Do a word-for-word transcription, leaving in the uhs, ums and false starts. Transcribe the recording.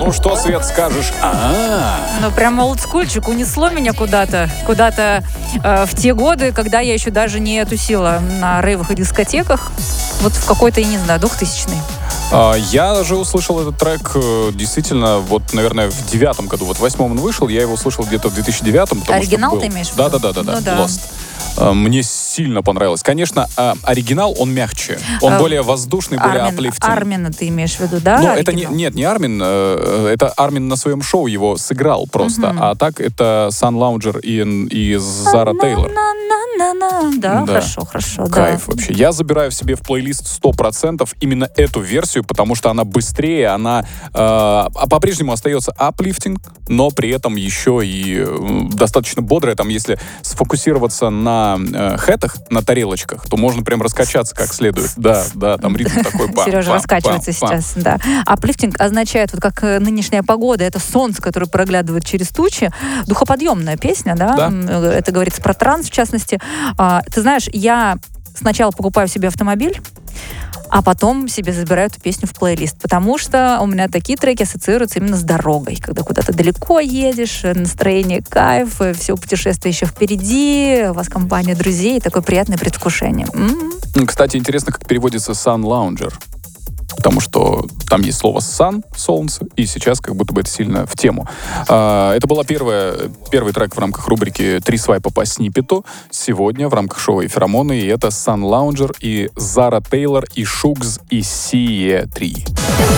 Ну что, Свет, скажешь? А-а-а. Ну, прям олдскульчик, унесло меня куда-то, куда-то э, в те годы, когда я еще даже не тусила на рейвах и дискотеках. Вот в какой-то, я не знаю, двухтысячный. Я же услышал этот трек действительно, вот, наверное, в девятом году. Вот в восьмом он вышел, я его услышал где-то в две тысячи девятом. Оригинал был... ты имеешь в виду? Да-да-да, ну, да. Lost. Мне сильно понравилось. Конечно, оригинал, он мягче. Он а, более воздушный, более Армин, аплифтинг. Армина ты имеешь в виду, да? Ну, это не, нет, не Армин. Это Армин на своем шоу его сыграл просто. Uh-huh. А так это Сан Лаунджер и, и Зара Тейлор. Да, да, хорошо, хорошо. Кайф да. вообще. Я забираю себе в плейлист сто процентов именно эту версию, потому что она быстрее, она э, по-прежнему остается аплифтинг, но при этом еще и э, достаточно бодрая. Там, если сфокусироваться на э, хэтах, на тарелочках, то можно прям раскачаться как следует. Да, да, там ритм такой. Сережа раскачивается сейчас, да. Аплифтинг означает, вот как нынешняя погода, это солнце, которое проглядывает через тучи. Духоподъемная песня, да? Это говорится про транс, в частности. Ты знаешь, я сначала покупаю себе автомобиль, а потом себе забираю эту песню в плейлист, потому что у меня такие треки ассоциируются именно с дорогой, когда куда-то далеко едешь, настроение кайф, все путешествие еще впереди, у вас компания друзей, такое приятное предвкушение. М-м. Кстати, интересно, как переводится Sun Lounger, потому что там есть слово «sun», «солнце», и сейчас как будто бы это сильно в тему. Это была первая, первый трек в рамках рубрики «Три свайпа по сниппету». Сегодня в рамках шоу «Феромоны», и это Sun Lounger и Зара Тейлор, и Шугз, и Сие три.